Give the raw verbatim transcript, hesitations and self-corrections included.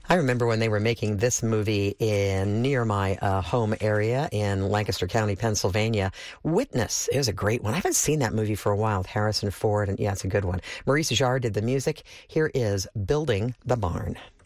I remember when they were making this movie in near my uh, home area in Lancaster County, Pennsylvania. Witness is a great one. I haven't seen that movie for a while with Harrison Ford, and yeah, it's a good one. Maurice Jarre did the music. Here is Building the Barn.